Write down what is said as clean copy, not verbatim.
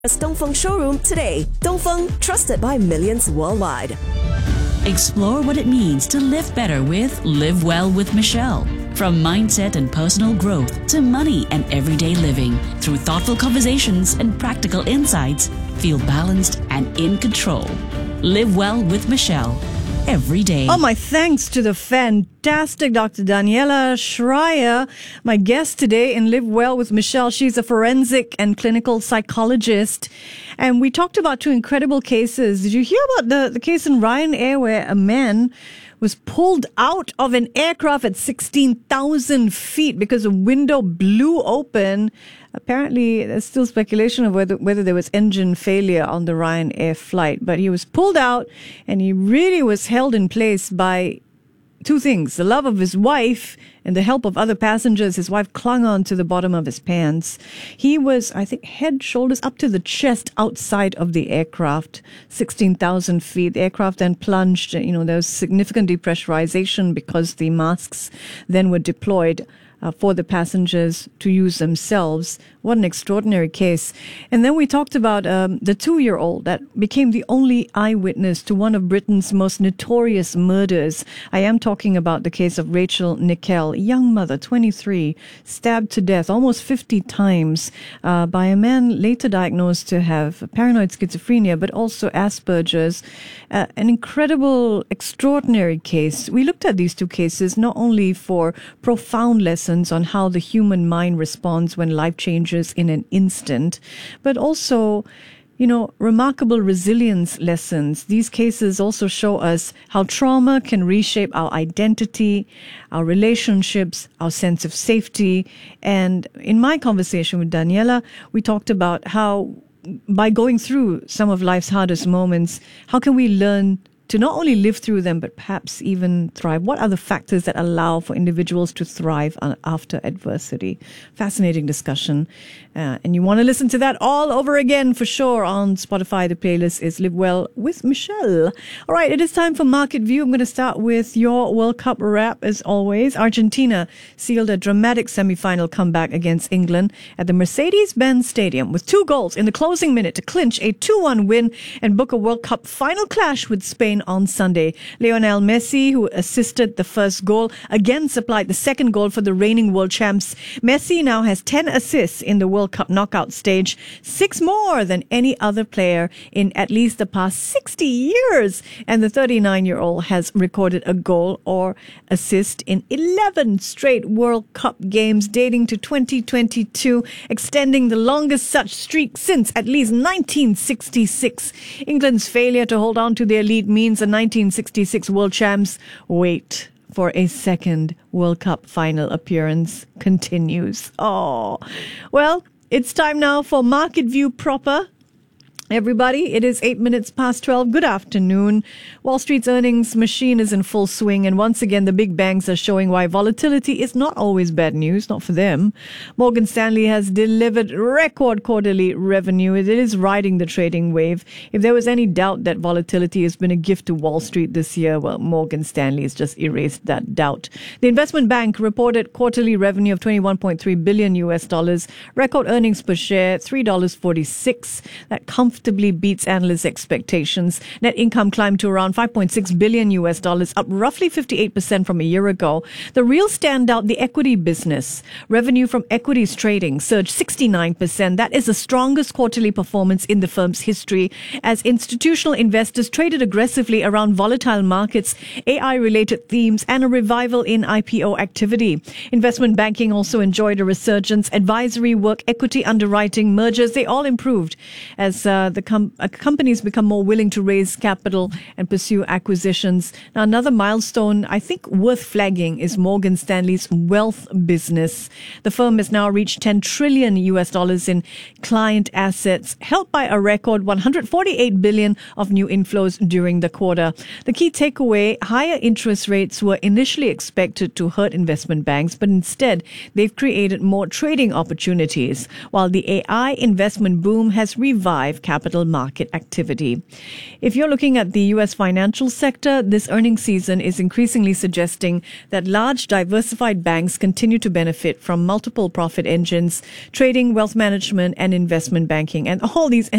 Dongfeng showroom today. Dongfeng, trusted by millions worldwide. Explore what it means to live better with Live Well with Michelle. From mindset and personal growth to money and everyday living, through thoughtful conversations and practical insights, feel balanced and in control. Live Well with Michelle. Every day. Oh, my thanks to the fantastic Dr. Daniela Schreier, my guest today in Live Well with Michelle. She's a forensic and clinical psychologist. And we talked about two incredible cases. Did you hear about the case in Ryanair where a man was pulled out of an aircraft at 16,000 feet because a window blew open? Apparently, there's still speculation of whether there was engine failure on the Ryanair flight. But he was pulled out, and he really was held in place by two things: the love of his wife and the help of other passengers. His wife clung on to the bottom of his pants. He was, I think, head, shoulders up to the chest outside of the aircraft, 16,000 feet. The aircraft then plunged. There was significant depressurization because the masks then were deployed for the passengers to use themselves. What an extraordinary case. And then we talked about the 2-year-old that became the only eyewitness to one of Britain's most notorious murders. I am talking about the case of Rachel Nickell, young mother, 23, stabbed to death almost 50 times by a man later diagnosed to have paranoid schizophrenia, but also Asperger's. An incredible, extraordinary case. We looked at these two cases not only for profound lessons on how the human mind responds when life changes in an instant, but also, remarkable resilience lessons. These cases also show us how trauma can reshape our identity, our relationships, our sense of safety. And in my conversation with Daniela, we talked about how by going through some of life's hardest moments, how can we learn to not only live through them, but perhaps even thrive? What are the factors that allow for individuals to thrive after adversity? Fascinating discussion. And you want to listen to that all over again for sure on Spotify. The playlist is Live Well with Michelle. All right, it is time for Market View. I'm going to start with your World Cup wrap as always. Argentina sealed a dramatic semi-final comeback against England at the Mercedes-Benz Stadium with 2 goals in the closing minute to clinch a 2-1 win and book a World Cup final clash with Spain on Sunday. Lionel Messi, who assisted the first goal, again supplied the second goal for the reigning world champs. Messi now has 10 assists in the World Cup knockout stage, 6 more than any other player in at least the past 60 years. And the 39-year-old has recorded a goal or assist in 11 straight World Cup games dating to 2022, extending the longest such streak since at least 1966. England's failure to hold on to their lead means the 1966 world champs wait for a second World Cup final appearance continues. Oh, well, it's time now for Market View proper. Everybody, it is 8 minutes past 12. Good afternoon. Wall Street's earnings machine is in full swing, and once again, the big banks are showing why volatility is not always bad news, not for them. Morgan Stanley has delivered record quarterly revenue. It is riding the trading wave. If there was any doubt that volatility has been a gift to Wall Street this year, well, Morgan Stanley has just erased that doubt. The investment bank reported quarterly revenue of $21.3 billion US, record earnings per share, $3.46. That comfortably beats analysts' expectations. Net income climbed to around $5.6 billion US, up roughly 58% from a year ago. The real standout, the equity business. Revenue from equities trading surged 69%. That is the strongest quarterly performance in the firm's history as institutional investors traded aggressively around volatile markets, AI-related themes, and a revival in IPO activity. Investment banking also enjoyed a resurgence. Advisory work, equity underwriting, mergers, they all improved as companies become more willing to raise capital and pursue acquisitions. Now, another milestone, I think, worth flagging is Morgan Stanley's wealth business. The firm has now reached $10 trillion US in client assets, helped by a record $148 billion of new inflows during the quarter. The key takeaway, higher interest rates were initially expected to hurt investment banks, but instead, they've created more trading opportunities, while the AI investment boom has revived capital capital market activity. If you're looking at the U.S. financial sector, this earnings season is increasingly suggesting that large diversified banks continue to benefit from multiple profit engines, trading, wealth management, and investment banking. And all these